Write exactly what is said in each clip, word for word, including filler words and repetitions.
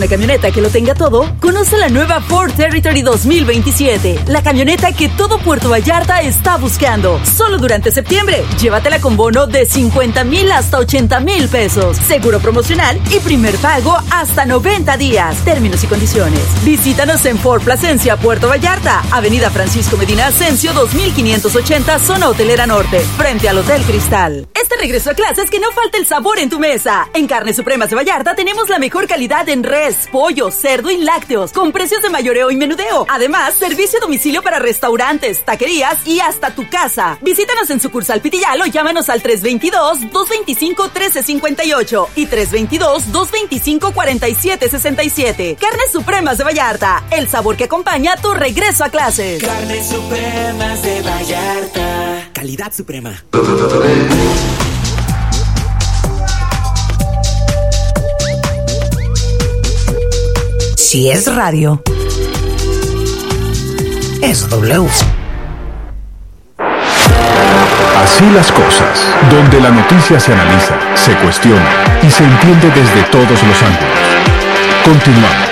una camioneta que lo tenga todo? Conoce la nueva Ford Territory dos mil veintisiete, la camioneta que todo Puerto Vallarta está buscando. Solo durante septiembre, llévatela con bono de cincuenta mil hasta ochenta mil pesos, seguro promocional y primer pago hasta noventa días. Términos y condiciones. Visítanos en Ford Plasencia, Puerto Vallarta, Avenida Francisco Medina Ascencio dos mil quinientos ochenta, zona hotelera norte, frente al Hotel Cristal. Este regreso a clases, que no falte el sabor en tu mesa. En Carnes Supremas de Vallarta tenemos la mejor calidad en res, pollo, cerdo y lácteos, con precios de mayoreo y menudeo. Además, servicio a domicilio para restaurantes, taquerías y hasta tu casa. Visítanos en sucursal Pitillal o llámanos al tres veintidós, dos veinticinco, trece cincuenta y ocho y tres veintidós, dos veinticinco, cuarenta y siete sesenta y siete. Carnes Supremas de Vallarta, el sabor que acompaña tu regreso a clases. Carnes Supremas de Vallarta. Calidad suprema. Si es radio, es W. Así las cosas, donde la noticia se analiza, se cuestiona y se entiende desde todos los ángulos. Continuamos.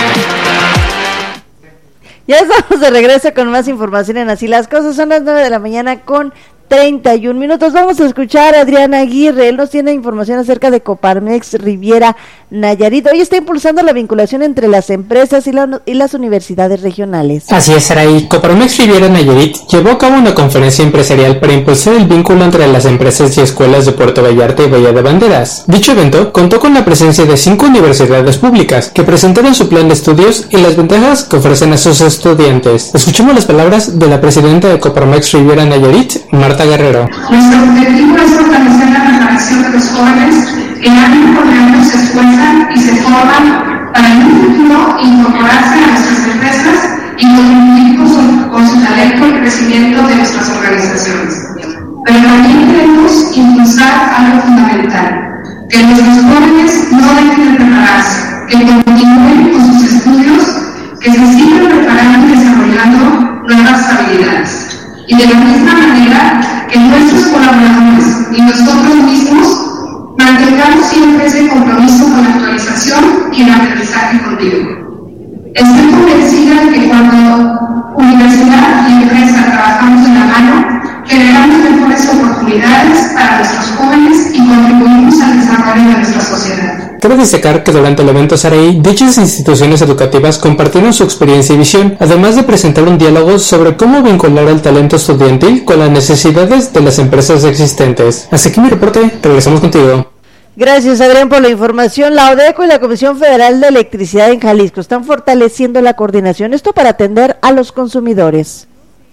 Ya estamos de regreso con más información en Así las Cosas. Son las nueve de la mañana con treinta y un minutos. Vamos a escuchar a Adrián Aguirre. Él nos tiene información acerca de Coparmex Riviera Nayarit. Hoy está impulsando la vinculación entre las empresas y, la, y las universidades regionales. Así es, Saraí. Coparmex Riviera Nayarit llevó a cabo una conferencia empresarial para impulsar el vínculo entre las empresas y escuelas de Puerto Vallarta y Bahía de Banderas. Dicho evento contó con la presencia de cinco universidades públicas que presentaron su plan de estudios y las ventajas que ofrecen a sus estudiantes. Escuchemos las palabras de la presidenta de Coparmex Riviera Nayarit, Marta Guerrero. Nuestro objetivo es fortalecer la preparación de los jóvenes que año por año se esfuerzan y se forman para en un futuro incorporarse a nuestras empresas y contribuir con su, con su talento al crecimiento de nuestras organizaciones. Pero también queremos impulsar algo fundamental, que nuestros jóvenes no dejen de prepararse, que continúen con sus estudios, que se sigan preparando y desarrollando nuevas habilidades. Y de la misma manera que nuestros colaboradores y nosotros mismos mantengamos siempre ese compromiso con la actualización y el aprendizaje continuo. Estoy convencida de que cuando universidad y empresa trabajamos de la mano, generamos mejores oportunidades para nuestros jóvenes y contribuimos al desarrollo de nuestra sociedad. Cabe destacar que durante el evento Saraí, dichas instituciones educativas compartieron su experiencia y visión, además de presentar un diálogo sobre cómo vincular el talento estudiantil con las necesidades de las empresas existentes. Así que mi reporte, regresamos contigo. Gracias, Adrián, por la información. La ODECO y la Comisión Federal de Electricidad en Jalisco están fortaleciendo la coordinación, esto para atender a los consumidores.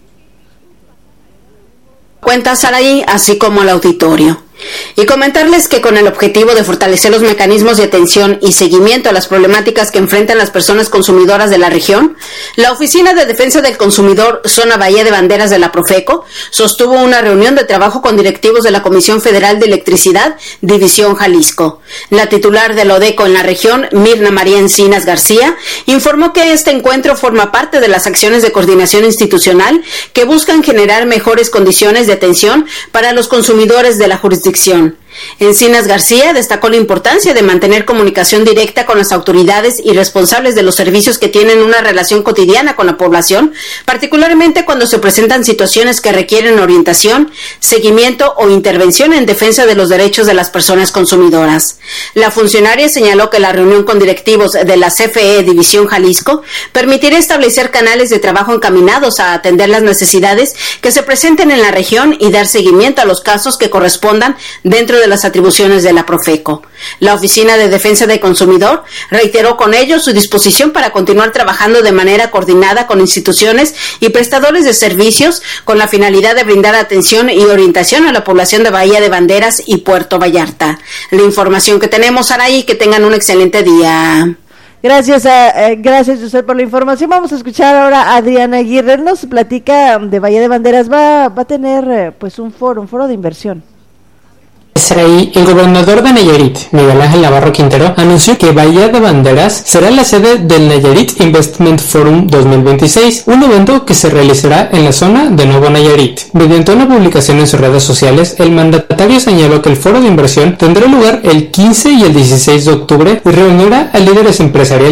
Cuenta Saraí, así como el auditorio. Y comentarles que con el objetivo de fortalecer los mecanismos de atención y seguimiento a las problemáticas que enfrentan las personas consumidoras de la región, la Oficina de Defensa del Consumidor Zona Bahía de Banderas de la Profeco sostuvo una reunión de trabajo con directivos de la Comisión Federal de Electricidad, División Jalisco. La titular de la ODECO en la región, Mirna María Encinas García, informó que este encuentro forma parte de las acciones de coordinación institucional que buscan generar mejores condiciones de atención para los consumidores de la jurisdicción. Encinas García destacó la importancia de mantener comunicación directa con las autoridades y responsables de los servicios que tienen una relación cotidiana con la población, particularmente cuando se presentan situaciones que requieren orientación, seguimiento o intervención en defensa de los derechos de las personas consumidoras. La funcionaria señaló que la reunión con directivos de la C F E División Jalisco permitirá establecer canales de trabajo encaminados a atender las necesidades que se presenten en la región y dar seguimiento a los casos que correspondan dentro de las atribuciones de la Profeco. La Oficina de Defensa del Consumidor reiteró con ello su disposición para continuar trabajando de manera coordinada con instituciones y prestadores de servicios con la finalidad de brindar atención y orientación a la población de Bahía de Banderas y Puerto Vallarta. La información que tenemos, Saraí, que tengan un excelente día. Gracias, a, eh, gracias usted por la información. Vamos a escuchar ahora a Adrián Aguirre. Nos platica de Bahía de Banderas. Va, va a tener eh, pues un foro, un foro de inversión. Saraí, el gobernador de Nayarit, Miguel Ángel Navarro Quintero, anunció que Bahía de Banderas será la sede del Nayarit Investment Forum dos mil veintiséis, un evento que se realizará en la zona de Nuevo Nayarit. Mediante una publicación en sus redes sociales, el mandatario señaló que el foro de inversión tendrá lugar el quince y el dieciséis de octubre y reunirá a líderes empresariales